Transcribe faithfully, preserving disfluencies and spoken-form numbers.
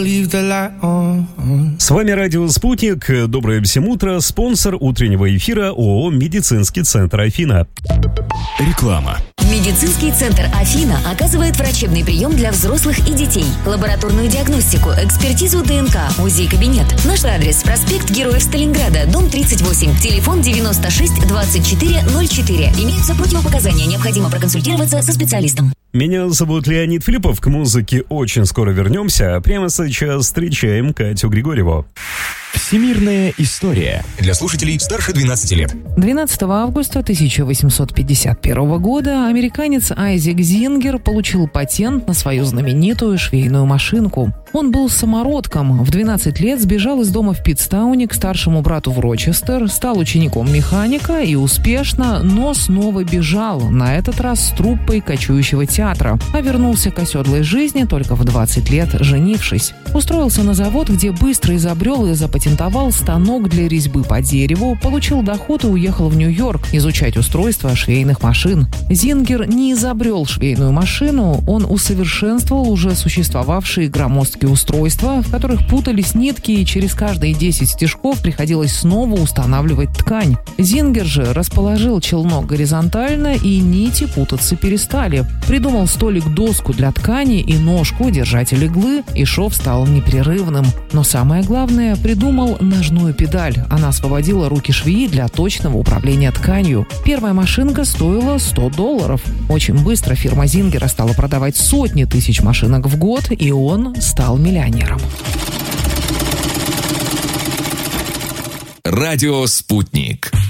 С вами радио «Спутник». Доброе всем утро. Спонсор утреннего эфира ООО «Медицинский центр Афина». Реклама. Медицинский центр Афина оказывает врачебный прием для взрослых и детей, лабораторную диагностику, экспертизу ДНК, УЗИ-кабинет. Наш адрес: проспект Героев Сталинграда, дом тридцать восемь, телефон девяносто шесть двадцать четыре ноль четыре. Имеются противопоказания, необходимо проконсультироваться со специалистом. Меня зовут Леонид Филиппов. К музыке очень скоро вернемся. А прямо сейчас встречаем Катю Григорьеву. Всемирная история для слушателей старше двенадцати лет. двенадцатого августа тысяча восемьсот пятьдесят первого года американец Айзек Зингер получил патент на свою знаменитую швейную машинку. Он был самородком. В двенадцать лет сбежал из дома в Питтстауне к старшему брату в Рочестер, стал учеником механика и успешно, но снова бежал, на этот раз с труппой кочующего театра, а вернулся к оседлой жизни только в двадцать лет, женившись. Устроился на завод, где быстро изобрел и запатентовал станок для резьбы по дереву, получил доход и уехал в Нью-Йорк изучать устройство швейных машин. Зингер не изобрел швейную машину, он усовершенствовал уже существовавшие громоздкие устройства, в которых путались нитки, и через каждые десять стежков приходилось снова устанавливать ткань. Зингер же расположил челнок горизонтально, и нити путаться перестали. Придумал столик-доску для ткани и ножку, держатель иглы, и шов стал непрерывным. Но самое главное, придумал ножную педаль. Она освободила руки швеи для точного управления тканью. Первая машинка стоила сто долларов. Очень быстро фирма Зингера стала продавать сотни тысяч машинок в год, и он стал миллионером. Радио «Спутник».